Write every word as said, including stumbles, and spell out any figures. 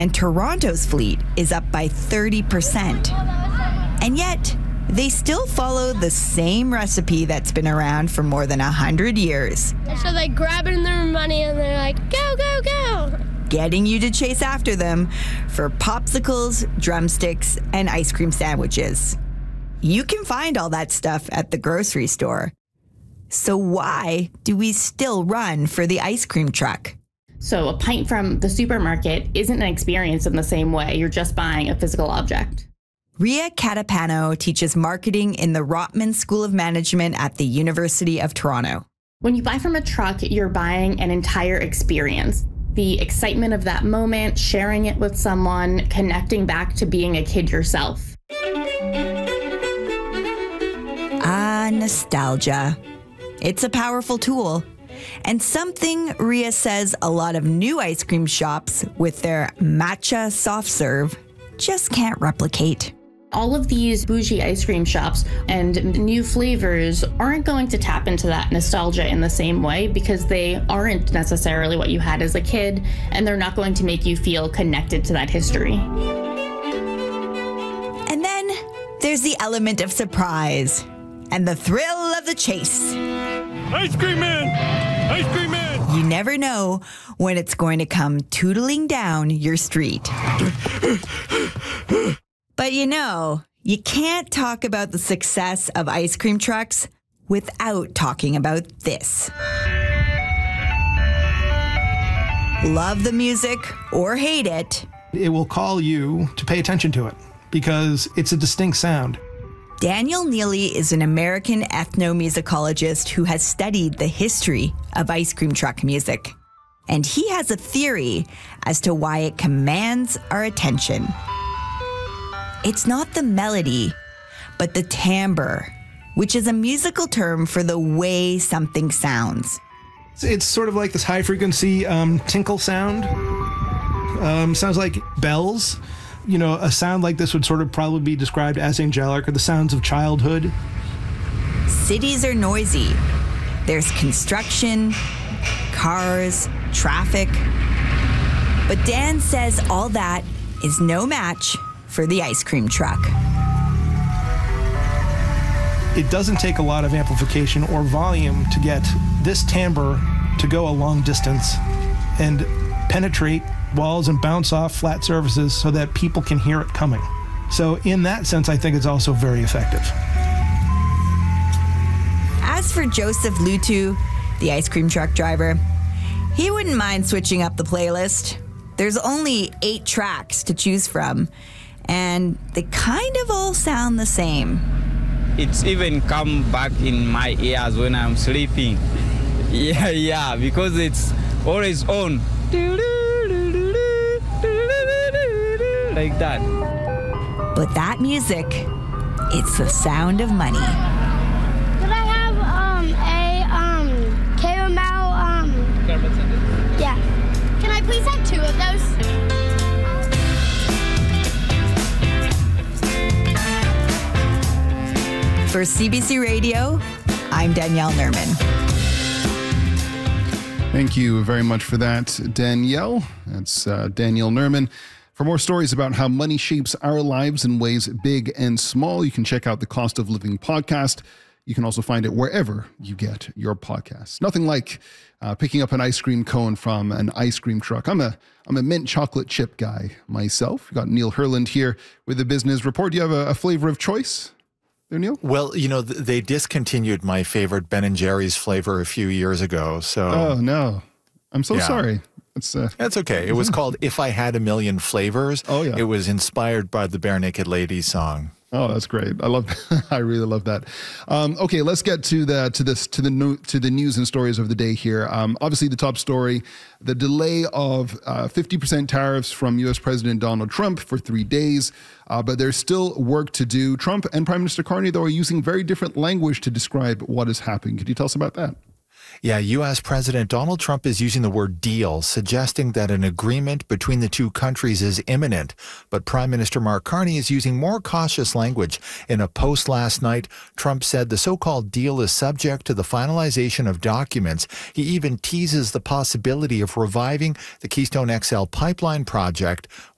And Toronto's fleet is up by thirty percent. And yet, they still follow the same recipe that's been around for more than one hundred years. So they grab it in their money and they're like, go, go, go. Getting you to chase after them for popsicles, drumsticks, and ice cream sandwiches. You can find all that stuff at the grocery store. So why do we still run for the ice cream truck? So a pint from the supermarket isn't an experience in the same way. You're just buying a physical object. Ria Catapano teaches marketing in the Rotman School of Management at the University of Toronto. When you buy from a truck, you're buying an entire experience. The excitement of that moment, sharing it with someone, connecting back to being a kid yourself. Ah, nostalgia. It's a powerful tool. And something Ria says a lot of new ice cream shops with their matcha soft serve just can't replicate. All of these bougie ice cream shops and new flavors aren't going to tap into that nostalgia in the same way because they aren't necessarily what you had as a kid, and they're not going to make you feel connected to that history. And then there's the element of surprise and the thrill of the chase. Ice cream man! Ice cream man! You never know when it's going to come tootling down your street. But you know, you can't talk about the success of ice cream trucks without talking about this. Love the music or hate it. It will call you to pay attention to it because it's a distinct sound. Daniel Neely is an American ethnomusicologist who has studied the history of ice cream truck music. And he has a theory as to why it commands our attention. It's not the melody, but the timbre, which is a musical term for the way something sounds. It's sort of like this high-frequency um, tinkle sound. Um, sounds like bells. You know, a sound like this would sort of probably be described as angelic, or the sounds of childhood. Cities are noisy. There's construction, cars, traffic. But Dan says all that is no match for the ice cream truck. It doesn't take a lot of amplification or volume to get this timbre to go a long distance and penetrate walls and bounce off flat surfaces so that people can hear it coming. So in that sense, I think it's also very effective. As for Joseph Lutu, the ice cream truck driver, he wouldn't mind switching up the playlist. There's only eight tracks to choose from, and they kind of all sound the same. It's even come back in my ears when I'm sleeping. Yeah, yeah, because it's always on. Like that. But that music, it's the sound of money. Could I have um a um caramel um yeah. Can I please have two of those? For C B C Radio, I'm Danielle Nerman. Thank you very much for that, Danielle. That's uh, Danielle Nerman. For more stories about how money shapes our lives in ways big and small, you can check out the Cost of Living podcast. You can also find it wherever you get your podcasts. Nothing like uh, picking up an ice cream cone from an ice cream truck. I'm a I'm a mint chocolate chip guy myself. We've got Neil Herland here with the Business Report. Do you have a, a flavor of choice there, Neil? Well, you know, th- they discontinued my favorite Ben and Jerry's flavor a few years ago. So, oh no, I'm so yeah. sorry. It's uh, That's okay. It was called If I Had a Million Flavors. Oh, yeah. It was inspired by the Bare Naked Ladies song. Oh, that's great. I love, I really love that. Um, okay, let's get to the to this to the new, to the news and stories of the day here. Um, obviously, the top story: the delay of uh, fifty percent tariffs from U S President Donald Trump for three days. Uh, but there's still work to do. Trump and Prime Minister Carney, though, are using very different language to describe what is happening. Could you tell us about that? Yeah, U S President Donald Trump is using the word deal, suggesting that an agreement between the two countries is imminent. But Prime Minister Mark Carney is using more cautious language. In a post last night, Trump said the so-called deal is subject to the finalization of documents. He even teases the possibility of reviving the Keystone X L pipeline project